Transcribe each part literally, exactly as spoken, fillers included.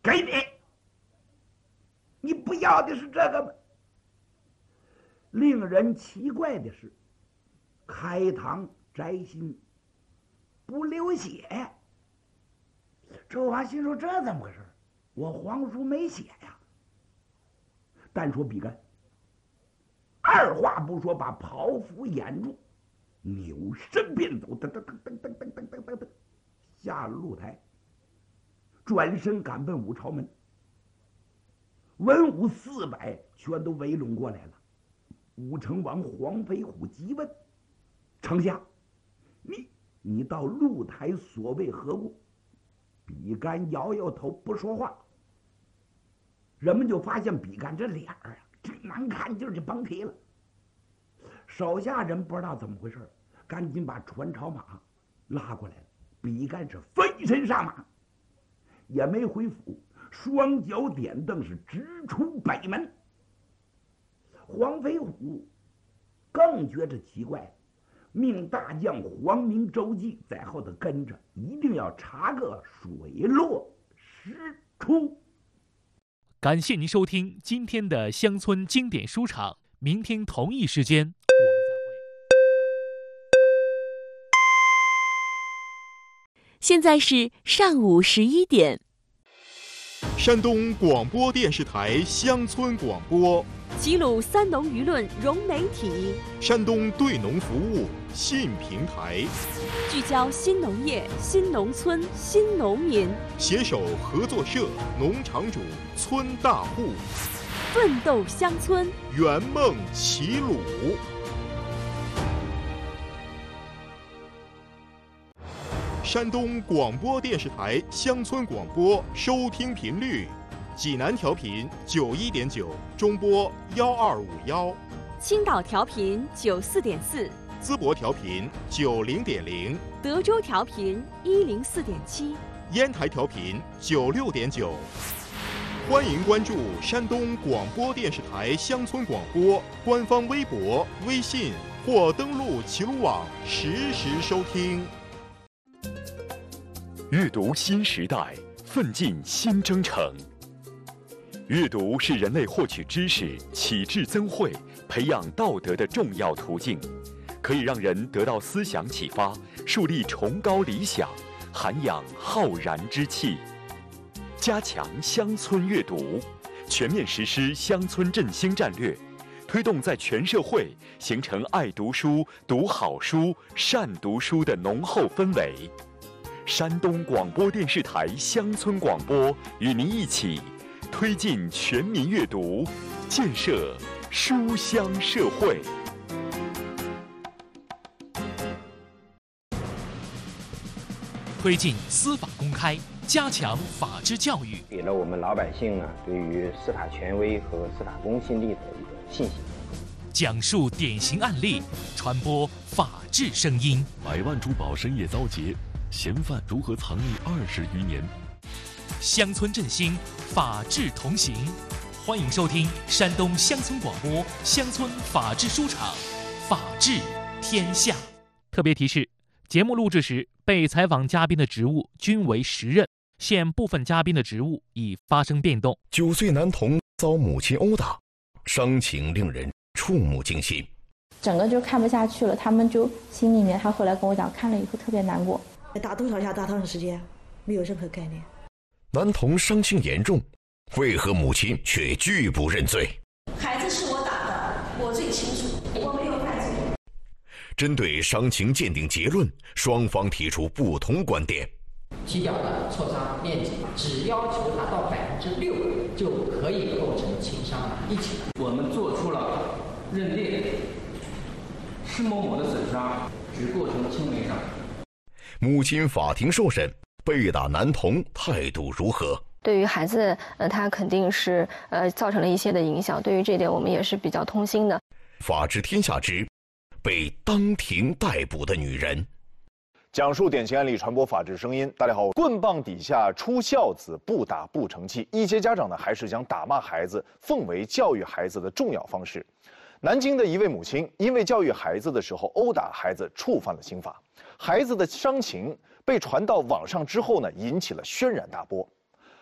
给你。你不要的是这个吗？令人奇怪的是，开膛摘心，不流血。周王心说：“这怎么回事？我皇叔没血呀！”单说比干，二话不说，把袍服掩住，扭身便走，噔噔噔噔噔噔噔噔噔噔，下了露台，转身赶奔武朝门。文武四百全都围拢过来了。武成王黄飞虎急问：“丞相，你你到露台所谓何故？”比干摇摇头不说话。人们就发现比干这脸儿啊，真难看劲儿就甭提了。手下人不知道怎么回事，赶紧把传朝马拉过来了。比干是飞身上马，也没回府，双脚点蹬是直出北门。黄飞虎更觉着奇怪，命大将黄明、周济在后头跟着，一定要查个水落石出。 感谢您收听今天的乡村经典书场，明天同一时间我们再会。 现在是上午十一点。 山东广播电视台乡村广播， 齐鲁三农舆论融媒体， 山东对农服务信平台， 聚焦新农业、新农村、新农民， 携手合作社、农场主、村大户， 奋斗乡村， 圆梦齐鲁。山东广播电视台乡村广播收听频率：济南调频九一点九，中波幺二五幺； 青岛调频九四点四， 淄博调频九零点零， 德州调频一零四点七， 烟台调频九六点九。欢迎关注山东广播电视台乡村广播官方微博、微信或登录齐鲁网实时收听。 阅读新时代，奋进新征程。阅读是人类获取知识、启智增慧、培养道德的重要途径，可以让人得到思想启发，树立崇高理想，涵养浩然之气。加强乡村阅读，全面实施乡村振兴战略，推动在全社会形成爱读书、读好书、善读书的浓厚氛围。山东广播电视台乡村广播与您一起推进全民阅读，建设书香社会。 推进司法公开，加强法治教育， 给了我们老百姓呢对于司法权威和司法公信力的一个信心。 讲述典型案例，传播法治声音。 百万珠宝深夜遭劫，嫌犯如何藏匿二十余年？ 乡村振兴，法治同行。欢迎收听山东乡村广播乡村法治书场，法治天下。特别提示：节目录制时，被采访嘉宾的职务均为时任，现部分嘉宾的职务已发生变动。 九岁男童遭母亲殴打，伤情令人触目惊心。 整个就看不下去了，他们就心里面，他后来跟我讲，看了以后特别难过。 打多少下，打多长时间，没有任何概念。 男童伤情严重，为何母亲却拒不认罪？ 孩子是我打的，我最清楚，我没有犯罪。 针对伤情鉴定结论，双方提出不同观点。 踢脚的挫伤面积只要求达到百分之六，就可以构成轻伤一起。 我们做出了认定，施某某的损伤只构成轻微伤。 母亲法庭受审，被打男童态度如何？ 对于孩子，呃，他肯定是呃造成了一些的影响。对于这一点，我们也是比较痛心的。 法治天下之被当庭逮捕的女人， 讲述典型案例，传播法治声音。大家好，棍棒底下出孝子，不打不成器。一些家长呢，还是将打骂孩子奉为教育孩子的重要方式。南京的一位母亲因为教育孩子的时候殴打孩子，触犯了刑法。孩子的伤情被传到网上之后呢，引起了轩然大波。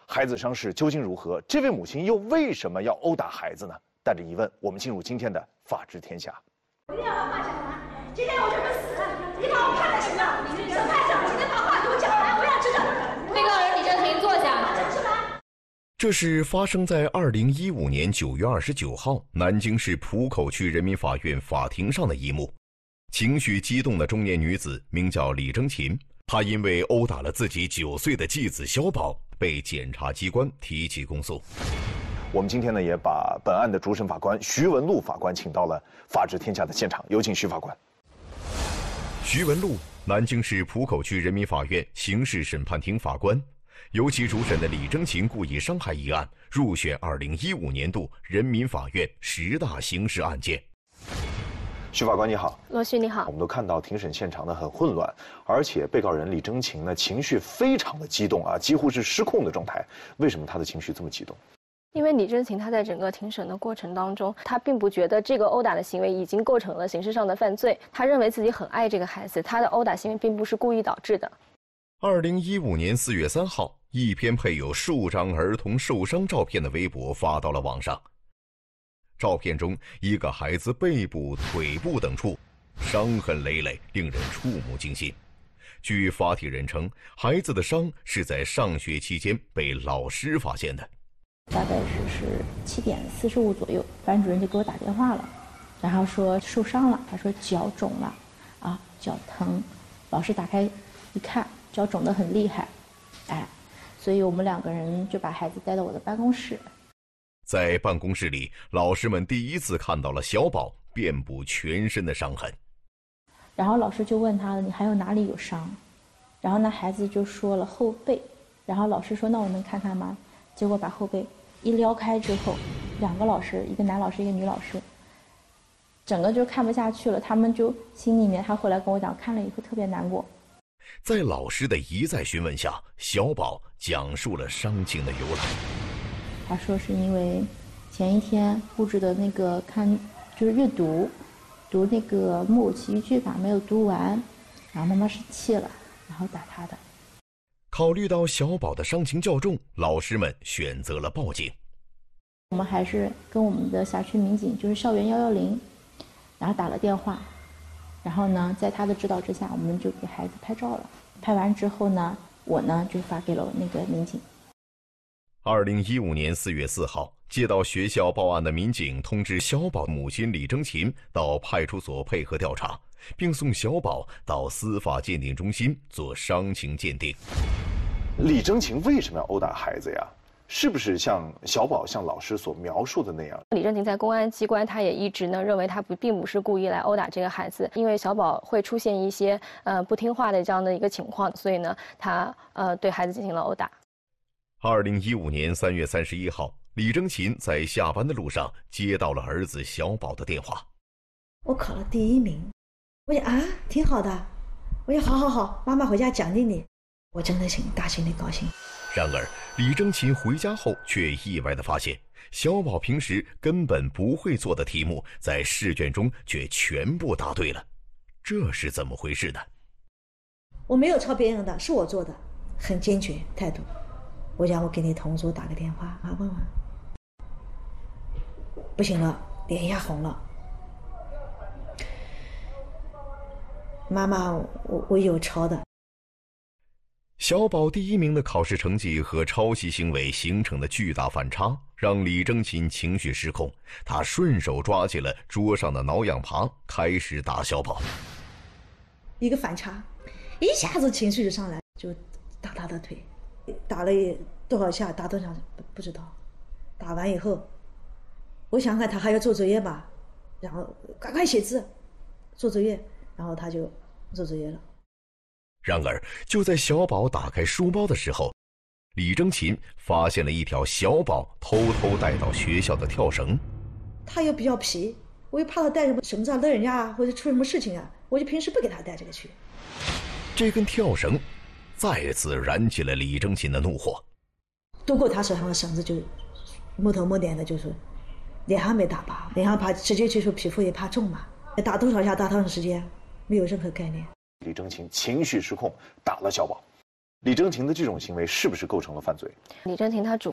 孩子伤势究竟如何？这位母亲又为什么要殴打孩子呢？带着疑问，我们进入今天的法治天下。 我一定要把话讲完。今天我准备死了，你把我判了刑了，审判长，你得把话给我讲完，我要知道。 被告人李正廷坐下。 这是发生在二零一五年九月二十九号南京市浦口区人民法院法庭上的一幕。情绪激动的中年女子名叫李征琴，她因为殴打了自己九岁的继子小宝，被检察机关提起公诉。 我们今天呢，也把本案的主审法官徐文禄法官请到了法治天下的现场，有请徐法官。 徐文禄，南京市浦口区人民法院刑事审判庭法官，由其主审的李征琴故意伤害一案入选二零一五年度人民法院十大刑事案件。 徐法官你好。 罗旭你好。 我们都看到庭审现场呢很混乱，而且被告人李征琴呢情绪非常的激动啊，几乎是失控的状态。为什么他的情绪这么激动？ 因为李征琴他在整个庭审的过程当中，他并不觉得这个殴打的行为已经构成了刑事上的犯罪，他认为自己很爱这个孩子，他的殴打行为并不是故意导致的。 二零一五年四月三号，一篇配有数张儿童受伤照片的微博发到了网上。照片中，一个孩子背部、腿部等处伤痕累累，令人触目惊心。据发帖人称，孩子的伤是在上学期间被老师发现的。 大概是是七点四十五左右，班主任就给我打电话了，然后说受伤了，他说脚肿了，啊，脚疼。老师打开一看，脚肿得很厉害，哎，所以我们两个人就把孩子带到我的办公室。 在办公室里，老师们第一次看到了小宝遍布全身的伤痕。 然后老师就问他了：“你还有哪里有伤？”然后那孩子就说了后背。然后老师说：“那我能看看吗？”结果把后背一撩开之后，两个老师，一个男老师，一个女老师，整个就看不下去了。他们就心里面，他后来跟我讲，看了以后特别难过。 在老师的一再询问下，小宝讲述了伤情的由来。 他说是因为前一天布置的那个看就是阅读，读那个木偶奇遇记法没有读完，然后妈妈生气了，然后打他的。 考虑到小宝的伤情较重，老师们选择了报警。 我们还是跟我们的辖区民警，就是校园幺幺零，然后打了电话，然后呢，在他的指导之下，我们就给孩子拍照了。拍完之后呢，我呢就发给了那个民警。 二零一五年四月四号，接到学校报案的民警通知小宝母亲李征琴到派出所配合调查，并送小宝到司法鉴定中心做伤情鉴定。 李征琴为什么要殴打孩子呀？是不是像小宝像老师所描述的那样？ 李征琴在公安机关，他也一直呢认为他不并不是故意来殴打这个孩子，因为小宝会出现一些呃不听话的这样的一个情况，所以呢他呃对孩子进行了殴打。 二零一五年三月三十一号，李征琴在下班的路上接到了儿子小宝的电话。 我考了第一名，我想啊，挺好的。我说好好好，妈妈回家奖励你。我真的心大心里高兴。 然而，李征琴回家后却意外地发现，小宝平时根本不会做的题目，在试卷中却全部答对了。这是怎么回事呢？ 我没有抄别人的，是我做的，很坚决态度。我想我给你同桌打个电话啊，问问。不行了，脸压红了。妈妈，我我有抄的。 小宝第一名的考试成绩和抄袭行为形成的巨大反差，让李征琴情绪失控。他顺手抓起了桌上的挠痒耙，开始打小宝。 一个反差，一下子情绪就上来，就打他的腿。打了多少下，打多少不不知道。打完以后，我想看他还要做作业吧，然后赶快写字，做作业，然后他就做作业了。 然而，就在小宝打开书包的时候，李征琴发现了一条小宝偷偷带到学校的跳绳。 他又比较皮，我又怕他带什么绳子啊勒人家啊，或者出什么事情啊，我就平时不给他带这个去。 这根跳绳再次燃起了李征琴的怒火。 渡过他手上的绳子就摸头摸脸的，就说脸上没打疤，脸上怕直接接触皮肤也怕重嘛，打多少下打多长时间，没有任何概念。 李征琴情绪失控，打了小宝。 李征廷的这种行为是不是构成了犯罪？ 李征廷他主